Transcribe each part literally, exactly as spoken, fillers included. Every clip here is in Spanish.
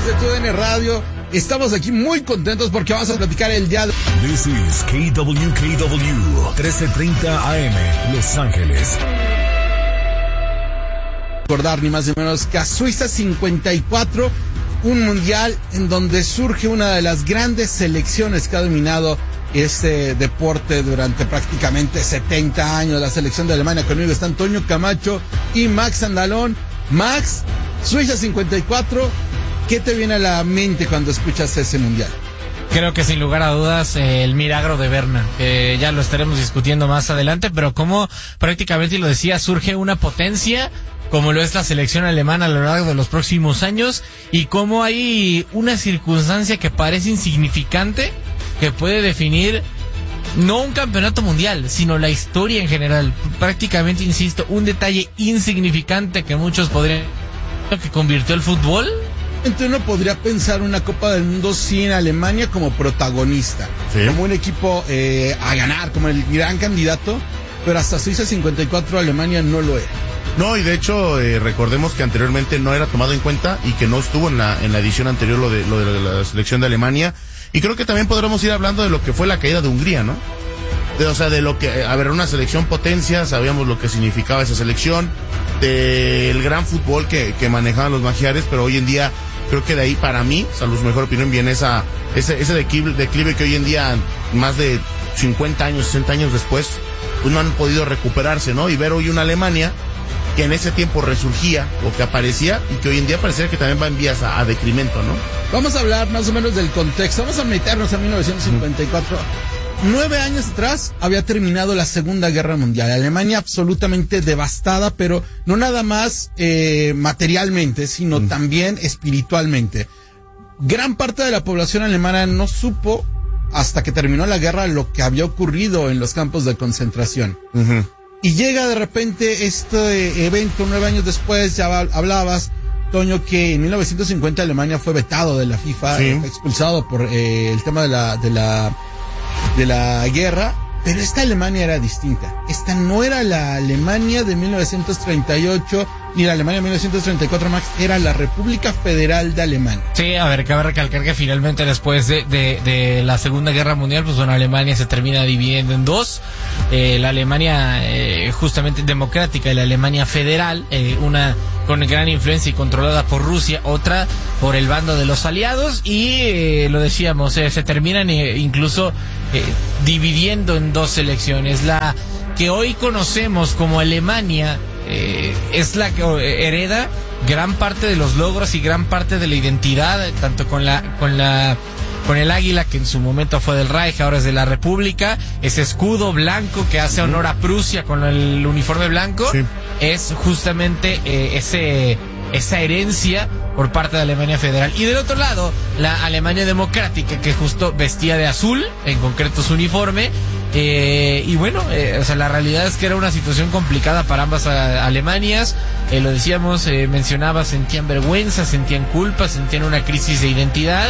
de T U D N Radio. Estamos aquí muy contentos porque vamos a platicar el día de... This is K W K W, trece treinta A M, Los Ángeles. Recordar ni más ni menos que a Suiza cincuenta y cuatro, un mundial en donde surge una de las grandes selecciones que ha dominado este deporte durante prácticamente setenta años. La selección de Alemania. Conmigo está Antonio Camacho y Max Andalón. Max, Suiza cincuenta y cuatro, ¿qué te viene a la mente cuando escuchas ese mundial? Creo que sin lugar a dudas eh, el milagro de Berna, eh, ya lo estaremos discutiendo más adelante, pero como prácticamente lo decía, surge una potencia como lo es la selección alemana a lo largo de los próximos años, y como hay una circunstancia que parece insignificante que puede definir no un campeonato mundial, sino la historia en general. Prácticamente, insisto, un detalle insignificante que muchos podrían, que convirtió el fútbol. Uno podría pensar una Copa del Mundo sin Alemania como protagonista, ¿sí?, como un equipo eh, a ganar, como el gran candidato, pero hasta Suiza cincuenta y cuatro Alemania no lo era. No, y de hecho, eh, recordemos que anteriormente no era tomado en cuenta y que no estuvo en la en la edición anterior lo de, lo de la, la selección de Alemania. Y creo que también podremos ir hablando de lo que fue la caída de Hungría, ¿no? De, o sea, de lo que, a ver, una selección potencia, sabíamos lo que significaba esa selección, del gran fútbol que, que manejaban los magiares, pero hoy en día, creo que de ahí, para mí, salvo su mejor opinión, viene esa, ese, ese declive, declive que hoy en día, más de cincuenta años, sesenta años después, pues no han podido recuperarse, ¿no? Y ver hoy una Alemania que en ese tiempo resurgía o que aparecía y que hoy en día pareciera que también va en vías a, a decremento, ¿no? Vamos a hablar más o menos del contexto, vamos a meternos en mil novecientos cincuenta y cuatro. Nueve años atrás había terminado la Segunda Guerra Mundial, Alemania absolutamente devastada, pero no nada más eh, materialmente, sino mm. también espiritualmente. Gran parte de la población alemana no supo, hasta que terminó la guerra, lo que había ocurrido en los campos de concentración. Uh-huh. Y llega de repente este evento nueve años después. Ya hablabas, Toño, que en mil novecientos cincuenta Alemania fue vetado de la FIFA, sí, fue expulsado por eh, el tema de la, de la, de la guerra. Pero esta Alemania era distinta. Esta no era la Alemania de mil novecientos treinta y ocho, ni la Alemania de mil novecientos treinta y cuatro, Max. Era la República Federal de Alemania. Sí, a ver, cabe recalcar que finalmente después de, de, de la Segunda Guerra Mundial, pues bueno, Alemania se termina dividiendo en dos. Eh, la Alemania eh, justamente democrática y la Alemania federal, eh, una con gran influencia y controlada por Rusia, otra por el bando de los aliados, y eh, lo decíamos, eh, se terminan eh, incluso eh, dividiendo en dos selecciones. La que hoy conocemos como Alemania eh, es la que hereda gran parte de los logros y gran parte de la identidad, tanto con la con la con el águila, que en su momento fue del Reich, ahora es de la República, ese escudo blanco que hace honor a Prusia con el uniforme blanco, sí, es justamente eh, ese esa herencia por parte de Alemania Federal. Y del otro lado, la Alemania Democrática, que justo vestía de azul, en concreto su uniforme. Eh, y bueno, eh, o sea, la realidad es que era una situación complicada para ambas a, Alemanias. Eh, lo decíamos, eh, mencionaba, sentían vergüenza, sentían culpa, sentían una crisis de identidad.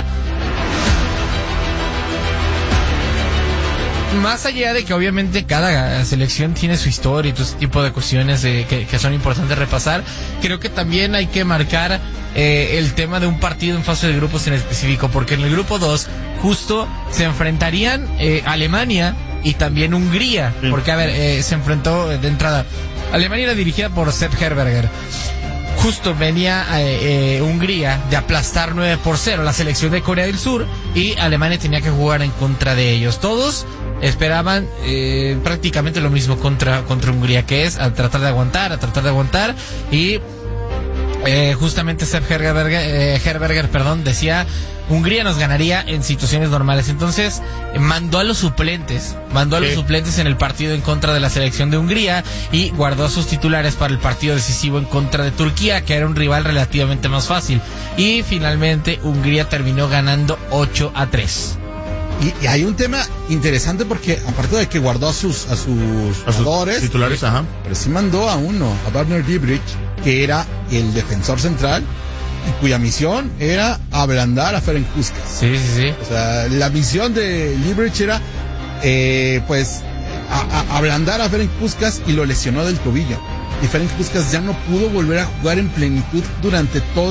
Más allá de que obviamente cada selección tiene su historia y todo ese tipo de cuestiones eh, que, que son importantes repasar, creo que también hay que marcar eh, el tema de un partido en fase de grupos en específico, porque en el grupo dos justo se enfrentarían eh, Alemania y también Hungría, sí, porque a ver, eh, se enfrentó de entrada. Alemania era dirigida por Sepp Herberger. Justo venía eh, eh, Hungría de aplastar nueve por cero la selección de Corea del Sur, y Alemania tenía que jugar en contra de ellos. Todos esperaban eh, prácticamente lo mismo contra, contra Hungría, que es a tratar de aguantar, a tratar de aguantar, y eh, justamente Sepp Herberger, eh, Herberger perdón, decía: Hungría nos ganaría en situaciones normales. Entonces eh, mandó a los suplentes, mandó a los sí. suplentes en el partido en contra de la selección de Hungría, y guardó a sus titulares para el partido decisivo en contra de Turquía, que era un rival relativamente más fácil. Y finalmente Hungría terminó ganando ocho a tres. Y, y hay un tema interesante, porque aparte de que guardó a sus a sus a jugadores, sus titulares, ajá, pero sí mandó a uno, a Werner Diebrich, que era el defensor central y cuya misión era ablandar a Ferenc Puskás. Sí, sí, sí. O sea, la misión de Diebrich era eh, pues a, a ablandar a Ferenc Puskás, y lo lesionó del tobillo. Y Ferenc Puskás ya no pudo volver a jugar en plenitud durante toda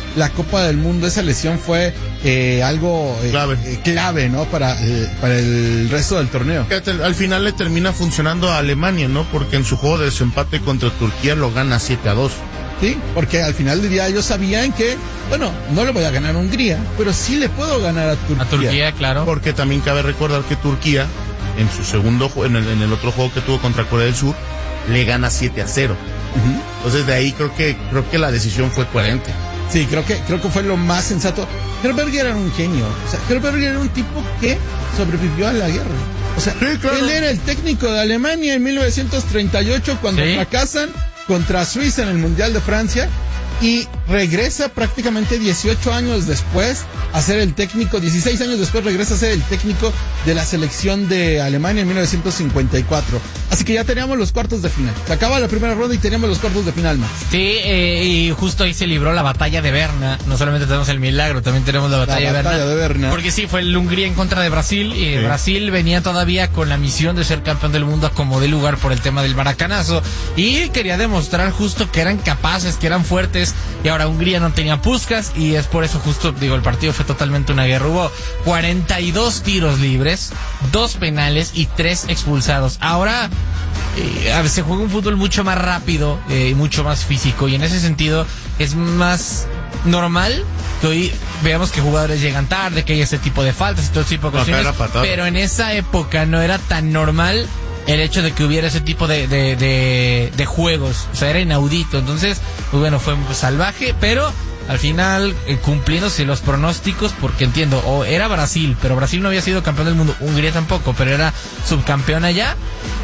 la Copa del Mundo, esa lesión fue eh, algo eh, clave. Eh, clave, ¿no? Para, eh, para el resto del torneo. Al final le termina funcionando a Alemania, ¿no? Porque en su juego de desempate contra Turquía lo gana siete a dos. Sí, porque al final del día ellos sabían que, bueno, no le voy a ganar a Hungría, pero sí le puedo ganar a Turquía. A Turquía, claro. Porque también cabe recordar que Turquía, en su segundo en el, en el otro juego que tuvo contra Corea del Sur, le gana siete a cero. Uh-huh. Entonces de ahí creo que creo que la decisión fue coherente. Sí, creo que creo que fue lo más sensato. Herberger era un genio. O sea, Herberger era un tipo que sobrevivió a la guerra. O sea, sí, claro. Él era el técnico de Alemania en mil novecientos treinta y ocho cuando ¿sí? fracasan contra Suiza en el Mundial de Francia y regresa prácticamente dieciocho años después a ser el técnico, dieciséis años después regresa a ser el técnico de la selección de Alemania en mil novecientos cincuenta y cuatro. Así que ya teníamos los cuartos de final. Se acaba la primera ronda y teníamos los cuartos de final más. Sí, eh, y justo ahí se libró la batalla de Berna. No solamente tenemos el milagro, también tenemos la batalla, la de, batalla Berna, de Berna. Porque sí, fue el Hungría en contra de Brasil. Y sí. Brasil venía todavía con la misión de ser campeón del mundo a como de lugar por el tema del maracanazo. Y quería demostrar justo que eran capaces, que eran fuertes. Y ahora Hungría no tenía Puskás y es por eso justo, digo, el partido fue totalmente una guerra. Hubo cuarenta y dos tiros libres, dos penales y tres expulsados. Ahora eh, a ver, se juega un fútbol mucho más rápido y eh, mucho más físico y en ese sentido es más normal que hoy veamos que jugadores llegan tarde, que hay ese tipo de faltas y todo ese tipo de cuestiones, pero en esa época no era tan normal el hecho de que hubiera ese tipo de, de, de, de juegos, o sea, era inaudito. Entonces, pues bueno, fue salvaje, pero al final eh, cumpliéndose los pronósticos, porque entiendo, o era Brasil, pero Brasil no había sido campeón del mundo, Hungría tampoco, pero era subcampeón allá.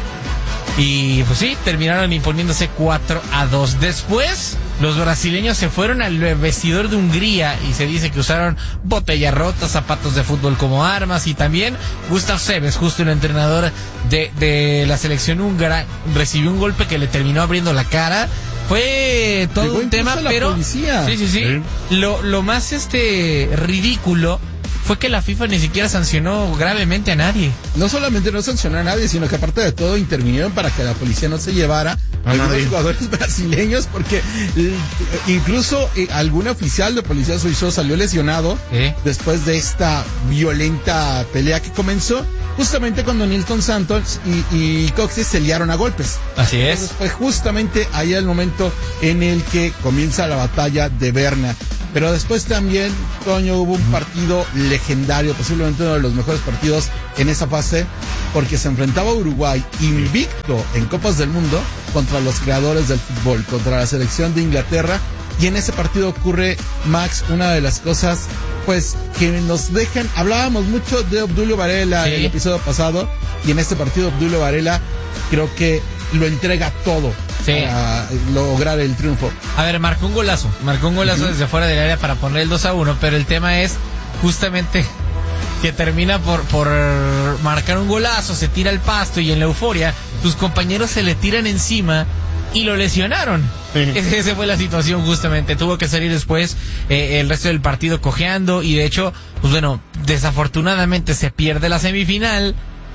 Y pues sí, terminaron imponiéndose cuatro a dos. Después, los brasileños se fueron al vestidor de Hungría y se dice que usaron botellas rotas, zapatos de fútbol como armas y también Gustav Seves, justo el entrenador de, de la selección húngara, recibió un golpe que le terminó abriendo la cara. Fue todo Llegó un tema, pero policía. sí, sí, sí. ¿Sí? Lo, lo más este ridículo fue que la FIFA ni siquiera sancionó gravemente a nadie. No solamente no sancionó a nadie, sino que aparte de todo intervinieron para que la policía no se llevara a algunos jugadores brasileños, porque eh, incluso eh, algún oficial de policía suizo salió lesionado ¿Eh? después de esta violenta pelea que comenzó justamente cuando Nilton Santos y, y Coxes se liaron a golpes. Así es. Entonces fue justamente ahí el momento en el que comienza la batalla de Berna. Pero después también, Toño, hubo un partido legendario, posiblemente uno de los mejores partidos en esa fase, porque se enfrentaba a Uruguay invicto en Copas del Mundo contra los creadores del fútbol, contra la selección de Inglaterra. Y en ese partido ocurre, Max, una de las cosas, pues, que nos dejan... Hablábamos mucho de Obdulio Varela sí. el episodio pasado, y en este partido Obdulio Varela creo que lo entrega todo. Sí. Para lograr el triunfo. A ver, marcó un golazo, marcó un golazo uh-huh. desde fuera del área para poner el dos a uno, pero el tema es justamente que termina por, por marcar un golazo, se tira al pasto y en la euforia sus compañeros se le tiran encima y lo lesionaron. Sí. Esa fue la situación justamente, tuvo que salir después eh, el resto del partido cojeando y de hecho, pues bueno, desafortunadamente se pierde la semifinal.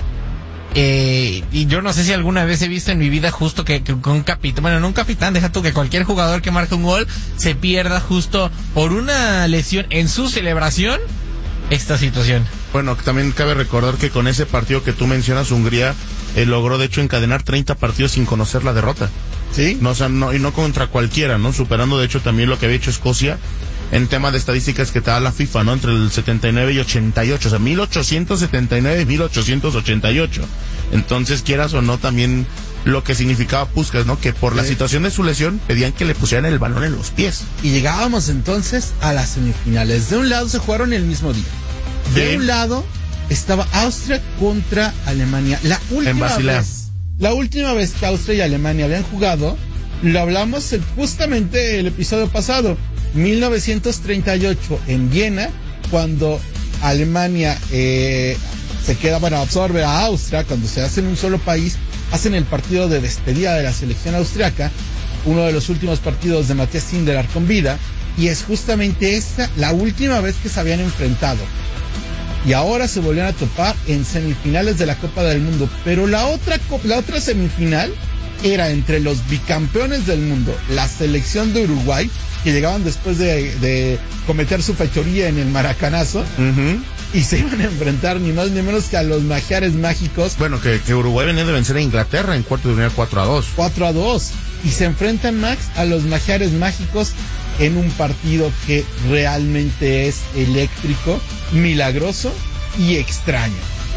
Eh, y yo no sé si alguna vez he visto en mi vida justo que, que un capitán, bueno, no un capitán, deja tú que cualquier jugador que marca un gol se pierda justo por una lesión en su celebración esta situación. Bueno, también cabe recordar que con ese partido que tú mencionas, Hungría eh, logró de hecho encadenar treinta partidos sin conocer la derrota. Sí. No, o sea, no, y no contra cualquiera, ¿no? Superando de hecho también lo que había hecho Escocia en tema de estadísticas que te da la FIFA, ¿no? Entre el setenta y nueve y ochenta y ocho, o sea, mil ochocientos setenta y nueve y mil ochocientos ochenta y ocho. Entonces, quieras o no, también lo que significaba Puskás, ¿no? Que por sí. la situación de su lesión pedían que le pusieran el balón en los pies. Y llegábamos entonces a las semifinales. De un lado se jugaron el mismo día. De ¿Sí? un lado estaba Austria contra Alemania. La última vez, la última vez que Austria y Alemania habían jugado, lo hablamos el, justamente el episodio pasado. mil novecientos treinta y ocho en Viena, cuando Alemania eh, se queda, bueno, absorbe a Austria, cuando se hacen un solo país, hacen el partido de despedida de la selección austriaca, uno de los últimos partidos de Matthias Sindelar con vida, y es justamente esta la última vez que se habían enfrentado. Y ahora se volvían a topar en semifinales de la Copa del Mundo, pero la otra, la otra semifinal era entre los bicampeones del mundo, la selección de Uruguay, que llegaban después de, de cometer su fechoría en el Maracanazo. Uh-huh. Y se iban a enfrentar ni más ni menos que a los Magiares Mágicos. Bueno, que, que Uruguay venía de vencer a Inglaterra en cuarto de final cuatro a dos. cuatro a dos. Y se enfrentan, Max, a los Magiares Mágicos en un partido que realmente es eléctrico, milagroso y extraño.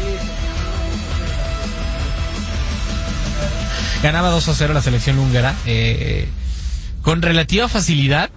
Ganaba dos a cero la selección húngara, eh, con relativa facilidad.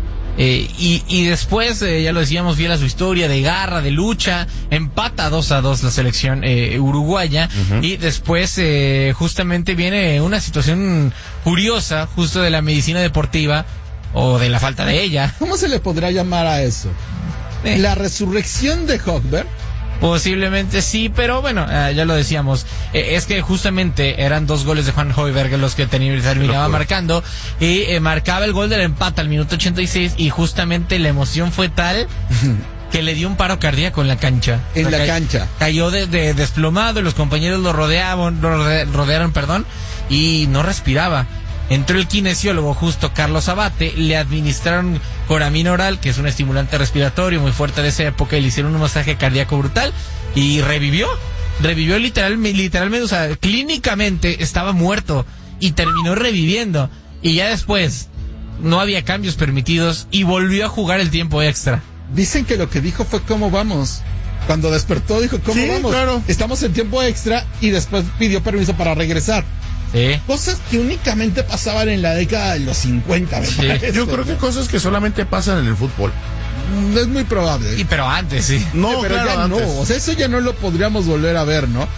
Eh, y, y después, eh, ya lo decíamos, fiel a su historia de garra, de lucha, empata dos a dos la selección eh, uruguaya. Uh-huh. Y después, eh, justamente viene una situación curiosa, justo de la medicina deportiva, o de la falta de ella. ¿Cómo se le podrá llamar a eso? Eh. La resurrección de Högberg. Posiblemente sí, pero bueno, eh, ya lo decíamos, eh, es que justamente eran dos goles de Juan Højbjerg los que tenía, terminaba marcando, y eh, marcaba el gol del empate al minuto ochenta y seis, y justamente la emoción fue tal que le dio un paro cardíaco en la cancha. En o sea, la ca- cancha. Cayó de, de desplomado y los compañeros lo rodeaban, lo rode- rodearon, perdón, y no respiraba. Entró el kinesiólogo justo Carlos Abate, le administraron coramina oral, que es un estimulante respiratorio muy fuerte de esa época, y le hicieron un masaje cardíaco brutal y revivió. Revivió literalmente, literalmente, o sea, clínicamente estaba muerto y terminó reviviendo. Y ya después no había cambios permitidos y volvió a jugar el tiempo extra. Dicen que lo que dijo fue ¿cómo vamos? Cuando despertó dijo ¿cómo sí, vamos? Claro. Estamos en tiempo extra, y después pidió permiso para regresar. Sí. Cosas que únicamente pasaban en la década de los cincuenta, me Sí. parece. Yo creo que cosas que solamente pasan en el fútbol. Es muy probable. Y pero antes, sí. No, Sí, pero claro, ya antes. no. O sea, eso ya no lo podríamos volver a ver, ¿no?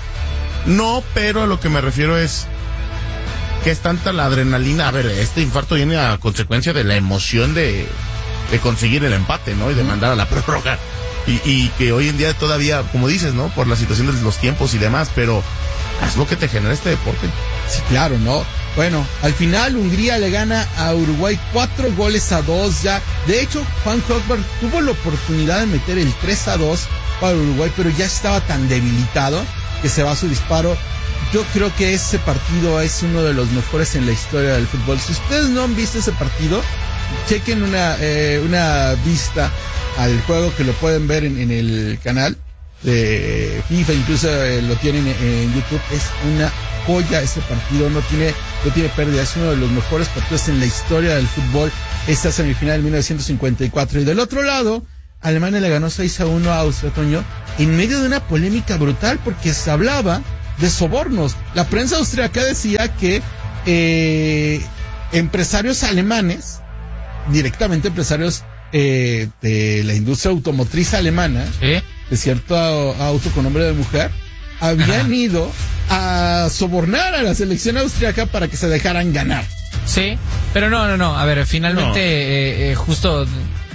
No, pero a lo que me refiero es que es tanta la adrenalina. A ver, este infarto viene a consecuencia de la emoción de, de conseguir el empate, ¿no? Y de mandar a la prórroga. Y, y que hoy en día todavía, como dices, ¿no? Por la situación de los tiempos y demás, pero es lo que te genera este deporte. Sí, claro, ¿no? Bueno, al final Hungría le gana a Uruguay cuatro goles a dos ya. De hecho, Juan Højbjerg tuvo la oportunidad de meter el tres a dos para Uruguay, pero ya estaba tan debilitado que se va su disparo. Yo creo que ese partido es uno de los mejores en la historia del fútbol. Si ustedes no han visto ese partido, chequen una, eh, una vista al juego, que lo pueden ver en, en el canal de FIFA, incluso eh, lo tienen en, en YouTube. Es una joya ese partido, no tiene, no tiene pérdida, es uno de los mejores partidos en la historia del fútbol, esta semifinal de mil novecientos cincuenta y cuatro. Y del otro lado, Alemania le ganó seis a uno a Austria, Toño, en medio de una polémica brutal, porque se hablaba de sobornos. La prensa austríaca decía que eh, empresarios alemanes, directamente empresarios eh, de la industria automotriz alemana, ¿Sí? de cierto auto con nombre de mujer, habían Ajá. ido a sobornar a la selección austriaca para que se dejaran ganar. Sí, pero no, no, no. A ver, finalmente, no. eh, eh, justo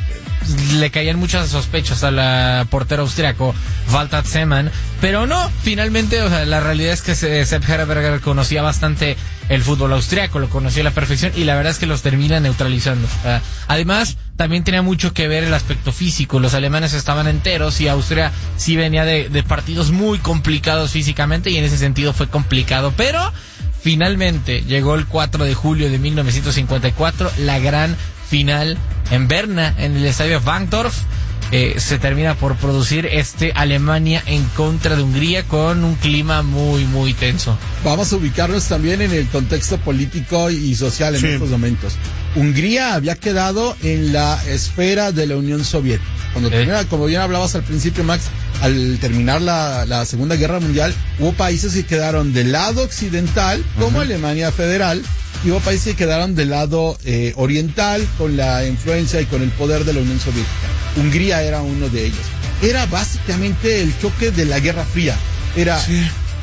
le caían muchas sospechas a la portera austriaco, Walter Zeman, pero no, finalmente, o sea, la realidad es que Sepp Herberger conocía bastante el fútbol austriaco, lo conocía a la perfección, y la verdad es que los termina neutralizando. Uh, además, también tenía mucho que ver el aspecto físico. Los alemanes estaban enteros y Austria sí venía de, de partidos muy complicados físicamente, y en ese sentido fue complicado, pero finalmente llegó el cuatro de julio de mil novecientos cincuenta y cuatro, la gran final en Berna, en el estadio Wankdorf. Eh, se termina por producir este Alemania en contra de Hungría, con un clima muy muy tenso. Vamos a ubicarnos también en el contexto político y social en sí. estos momentos. Hungría había quedado en la esfera de la Unión Soviética. Cuando ¿Eh? termina, como bien hablabas al principio, Max, al terminar la, la Segunda Guerra Mundial, hubo países que quedaron del lado occidental, como uh-huh. Alemania Federal, y hubo países que quedaron del lado eh, oriental, con la influencia y con el poder de la Unión Soviética. Hungría era uno de ellos. Era básicamente el choque de la Guerra Fría. Era sí.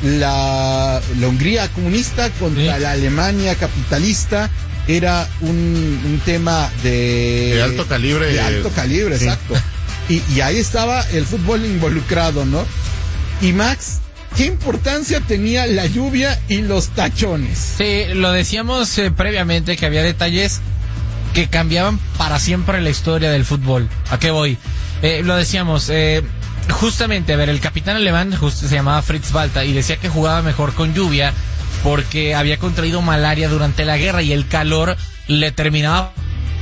la, la Hungría comunista contra sí. la Alemania capitalista. Era un, un tema de... De alto calibre. De alto calibre, sí. exacto. Y, y ahí estaba el fútbol involucrado, ¿no? Y Max, ¿qué importancia tenía la lluvia y los tachones? Sí, lo decíamos eh, previamente, que había detalles que cambiaban para siempre la historia del fútbol. ¿A qué voy? Eh, lo decíamos, eh, justamente, a ver, el capitán alemán justo se llamaba Fritz Walter y decía que jugaba mejor con lluvia porque había contraído malaria durante la guerra y el calor le terminaba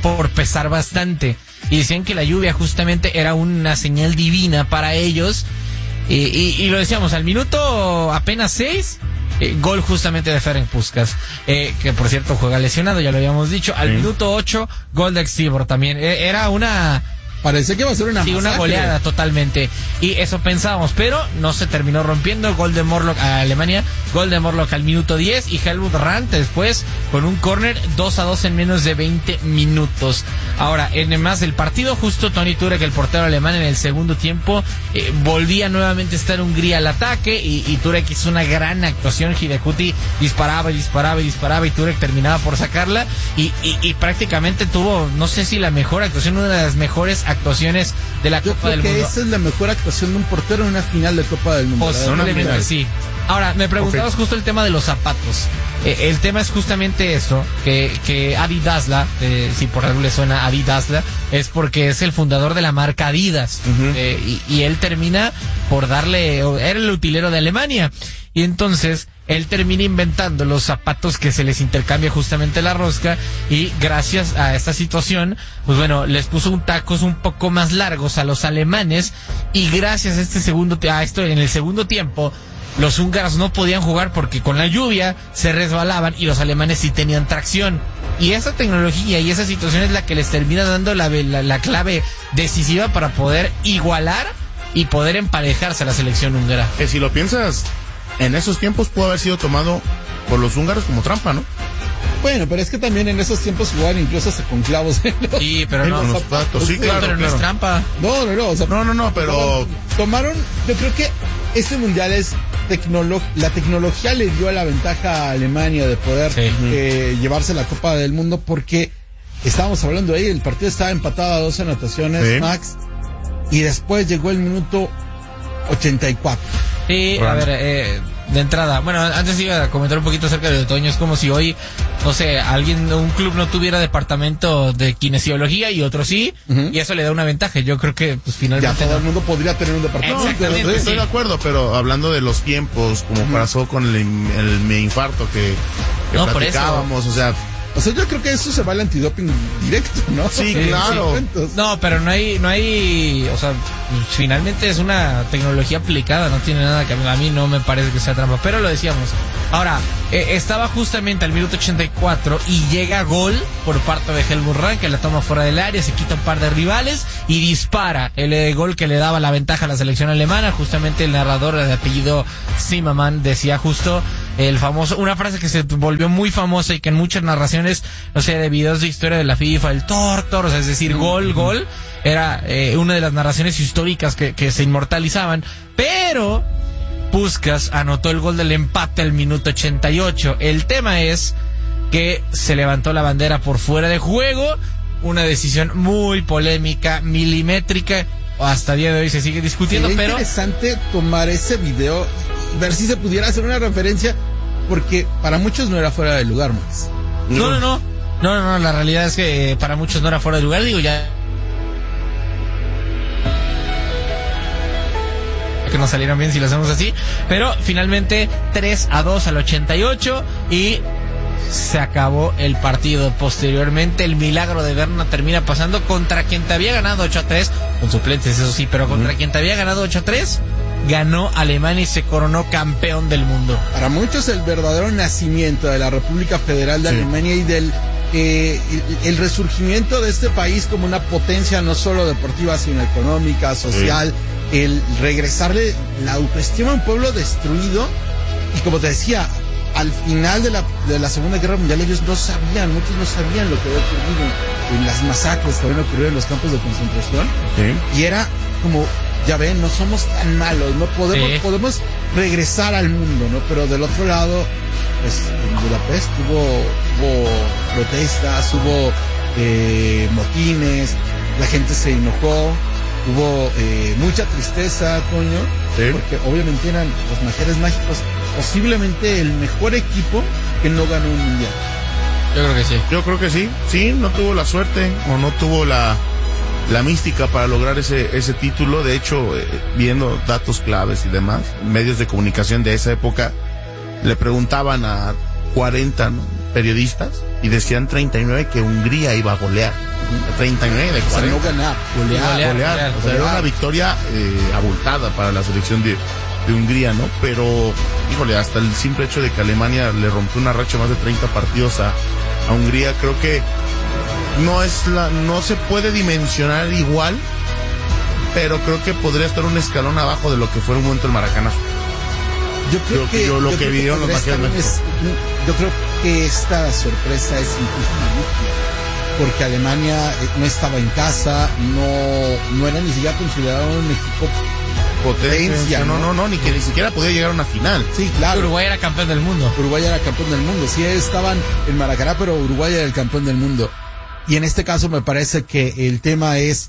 por pesar bastante. Y decían que la lluvia justamente era una señal divina para ellos. Y, y, y lo decíamos, al minuto apenas seis, eh, gol justamente de Ferenc Puskás, eh, que por cierto juega lesionado, ya lo habíamos dicho. Al sí. minuto ocho, gol de Xibor también. Eh, era una... Parece que va a ser una sí, una goleada totalmente. Y eso pensábamos, pero no se terminó rompiendo. Gol de Morlock a Alemania, gol de Morlock al minuto diez y Helmut Brandt después con un córner dos a dos en menos de veinte minutos. Ahora, en el más del partido, justo Toni Turek, el portero alemán, en el segundo tiempo eh, volvía nuevamente a estar Hungría al ataque y, y Turek hizo una gran actuación. Hidekuti disparaba y disparaba y disparaba y Turek terminaba por sacarla y, y, y prácticamente tuvo, no sé si la mejor actuación, una de las mejores actuaciones de la Yo Copa del Mundo. Yo creo Mundo. que esa es la mejor actuación de un portero en una final de Copa del Mundo. Posiblemente sí. Ahora, me preguntabas okay. justo el tema de los zapatos. Eh, el tema es justamente eso, que, que Adi Dassler, eh, si por algo le suena Adi Dassler, es porque es el fundador de la marca Adidas. Uh-huh. eh, y, y él termina por darle, era el utilero de Alemania. Y entonces, él termina inventando los zapatos que se les intercambia justamente la rosca y gracias a esta situación, pues bueno, les puso un tacos un poco más largos a los alemanes y gracias a este segundo, a esto en el segundo tiempo, los húngaros no podían jugar porque con la lluvia se resbalaban y los alemanes sí tenían tracción. Y esa tecnología y esa situación es la que les termina dando la, la, la clave decisiva para poder igualar y poder emparejarse a la selección húngara. Que si lo piensas, en esos tiempos pudo haber sido tomado por los húngaros como trampa, ¿no? Bueno, pero es que también en esos tiempos jugaban incluso hasta con clavos. ¿No? Sí, pero no. Los zapatos. Sí, claro, pero claro. no es trampa. No, no, no. O sea, no, no, no, pero... Tomaron, yo creo que este mundial es tecnolo- la tecnología le dio la ventaja a Alemania de poder sí. eh, llevarse la Copa del Mundo porque estábamos hablando ahí, el partido estaba empatado a dos anotaciones, sí. Max, y después llegó el minuto ochenta y cuatro. Sí, bueno. a ver, eh, de entrada, bueno, antes iba a comentar un poquito acerca de Toño, es como si hoy, no sé, alguien, un club no tuviera departamento de kinesiología y otro sí, uh-huh. y eso le da una ventaja. Yo creo que, pues, finalmente... Ya todo no. el mundo podría tener un departamento. Exactamente, no, estoy sí. de acuerdo, pero hablando de los tiempos, como uh-huh. pasó con el, el mi infarto que, que no, platicábamos, por eso. o sea... O sea, yo creo que eso se va al antidoping directo, ¿no? Sí, sí claro. Sí. No, pero no hay, no hay, o sea, finalmente es una tecnología aplicada, no tiene nada que, a mí no me parece que sea trampa, pero lo decíamos. Ahora, eh, estaba justamente al minuto ochenta y cuatro y llega gol por parte de Helmut Brandt, que la toma fuera del área, se quita un par de rivales y dispara el eh, gol que le daba la ventaja a la selección alemana. Justamente el narrador de apellido Zimmermann decía justo el famoso, una frase que se volvió muy famosa y que en muchas narraciones, no sé, de videos de historia de la FIFA, el Tortor, o sea, es decir, gol, gol, era eh, una de las narraciones históricas que, que se inmortalizaban, pero Puskás anotó el gol del empate al minuto ochenta y ocho. El tema es que se levantó la bandera por fuera de juego, una decisión muy polémica, milimétrica, hasta el día de hoy se sigue discutiendo, Sería pero... interesante tomar ese video, ver si se pudiera hacer una referencia, porque para muchos no era fuera de lugar, Max. No, no, no, no, no, no, la realidad es que eh, para muchos no era fuera de lugar, digo, ya... que no salieran bien si lo hacemos así, pero finalmente tres a dos al ochenta y ocho y se acabó el partido. Posteriormente el milagro de Berna termina pasando contra quien te había ganado ocho a tres, con suplentes eso sí, pero contra uh-huh. quien te había ganado ocho a tres, ganó Alemania y se coronó campeón del mundo. Para muchos el verdadero nacimiento de la República Federal de sí. Alemania y del eh, el, el resurgimiento de este país como una potencia no solo deportiva sino económica, social, sí. el regresarle la autoestima a un pueblo destruido. Y como te decía, al final de la, de la Segunda Guerra Mundial ellos no sabían, muchos no sabían lo que había ocurrido en las masacres que habían ocurrido en los campos de concentración. Sí. Y era como, ya ven, no somos tan malos, no podemos, sí. podemos regresar al mundo, ¿no? Pero del otro lado, pues en Budapest hubo, hubo protestas, hubo eh, motines, la gente se enojó, hubo eh, mucha tristeza, Toño, sí. porque obviamente eran los Majeres Mágicos, posiblemente el mejor equipo que no ganó un mundial. Yo creo que sí. Yo creo que sí, sí, no tuvo la suerte o no tuvo la la mística para lograr ese ese título. De hecho, eh, viendo datos claves y demás, medios de comunicación de esa época le preguntaban a cuarenta, ¿no?, periodistas, y decían treinta y nueve que Hungría iba a golear. treinta y nueve de cuarenta. O sea, no ganar, golear. Golear, golear. golear, O sea, golear. era una victoria eh, abultada para la selección de, de Hungría, ¿no? Pero, híjole, hasta el simple hecho de que Alemania le rompió una racha más de treinta partidos a, a Hungría, creo que no es la, no se puede dimensionar igual, pero creo que podría estar un escalón abajo de lo que fue en un momento el Maracanazo. Yo creo Yo- que yo lo yo que creo vieron los podría Magiares estar un México. es- yo creo que esta sorpresa es incluso una brújula, porque Alemania eh, no estaba en casa, no no era ni siquiera considerado un equipo potencia, no, no, no, ni que ni siquiera podía llegar a una final. Sí, claro. Uruguay era campeón del mundo. Uruguay era campeón del mundo. Sí, estaban en Maracaná, pero Uruguay era el campeón del mundo. Y en este caso me parece que el tema es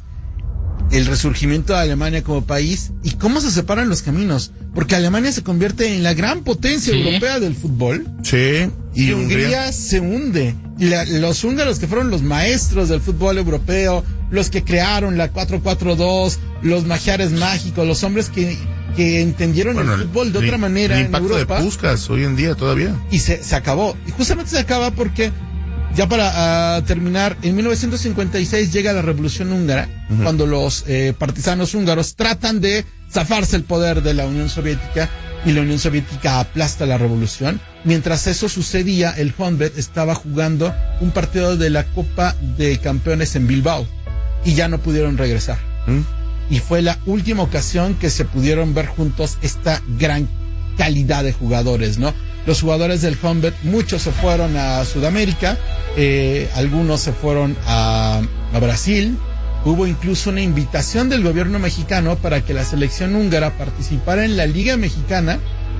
el resurgimiento de Alemania como país y cómo se separan los caminos. Porque Alemania se convierte en la gran potencia Sí. europea del fútbol Sí, y, y Hungría, Hungría. se hunde. Y la- los húngaros que fueron los maestros del fútbol europeo, los que crearon la cuatro cuatro dos, los magiares mágicos, los hombres que, que entendieron Bueno, el fútbol de el- otra manera el en impacto Europa. de Puskás hoy en día todavía. Y se, se acabó. Y justamente se acaba porque, ya para uh, terminar, en mil novecientos cincuenta y seis llega la Revolución Húngara, uh-huh. cuando los eh, partisanos húngaros tratan de zafarse el poder de la Unión Soviética y la Unión Soviética aplasta la revolución. Mientras eso sucedía, el Honvéd estaba jugando un partido de la Copa de Campeones en Bilbao y ya no pudieron regresar. ¿Mm? Y fue la última ocasión que se pudieron ver juntos esta gran calidad de jugadores, ¿no? Los jugadores del Honvéd, muchos se fueron a Sudamérica, eh, algunos se fueron a, a Brasil. Hubo incluso una invitación del gobierno mexicano para que la selección húngara participara en la Liga Mexicana.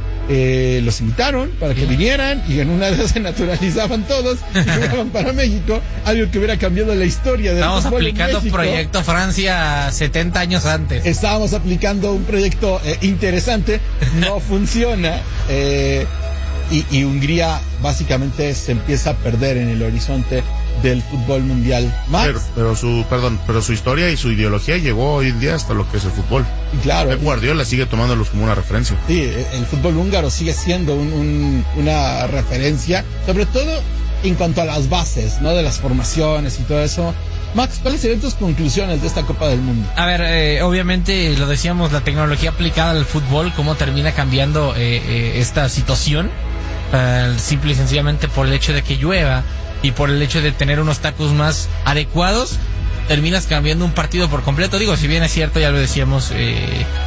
Eh, los invitaron para que vinieran y en una de esas se naturalizaban todos y jugaban para México, algo que hubiera cambiado la historia del Estamos fútbol en aplicando México. Proyecto Francia setenta años antes. Estábamos aplicando un proyecto eh, interesante, no funciona, eh, y, y Hungría básicamente se empieza a perder en el horizonte del fútbol mundial. Max, Pero, pero su, perdón, pero su historia y su ideología llegó hoy en día hasta lo que es el fútbol. claro, Pep Guardiola sigue tomándolos como una referencia. sí, el fútbol húngaro sigue siendo un, un, una referencia, sobre todo en cuanto a las bases, ¿no? De las formaciones y todo eso. Max, ¿cuáles serían tus conclusiones de esta Copa del Mundo? A ver, eh, obviamente lo decíamos, la tecnología aplicada al fútbol, cómo termina cambiando eh, eh, esta situación, eh, simple y sencillamente por el hecho de que llueva y por el hecho de tener unos tacos más adecuados, terminas cambiando un partido por completo. Digo, si bien es cierto, ya lo decíamos, eh,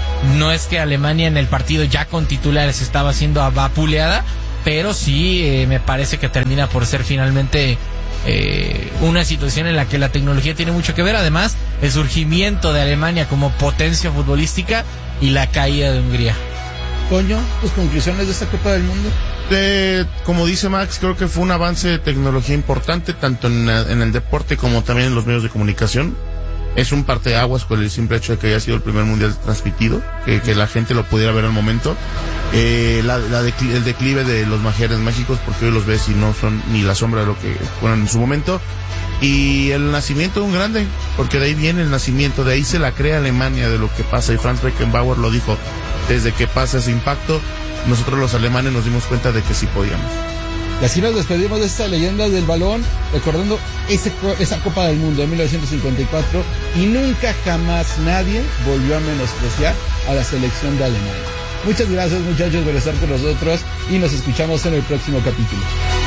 no es que Alemania en el partido ya con titulares estaba siendo vapuleada, pero sí eh, me parece que termina por ser finalmente eh, una situación en la que la tecnología tiene mucho que ver. Además, el surgimiento de Alemania como potencia futbolística y la caída de Hungría. Coño, tus conclusiones de esta Copa del Mundo. Eh, como dice Max, creo que fue un avance de tecnología importante, tanto en, en el deporte como también en los medios de comunicación. Es un parteaguas con el simple hecho de que haya sido el primer mundial transmitido, que, que la gente lo pudiera ver al momento. Eh, la, la decli- el declive de los magiares mágicos, porque hoy los ves y no son ni la sombra de lo que fueron en su momento. Y el nacimiento de un grande, porque de ahí viene el nacimiento, de ahí se la crea Alemania de lo que pasa. Y Franz Beckenbauer lo dijo, desde que pasa ese impacto, nosotros los alemanes nos dimos cuenta de que sí podíamos. Y así nos despedimos de esta leyenda del balón, recordando ese, esa Copa del Mundo de mil novecientos cincuenta y cuatro, y nunca jamás nadie volvió a menospreciar a la selección de Alemania. Muchas gracias, muchachos, por estar con nosotros y nos escuchamos en el próximo capítulo.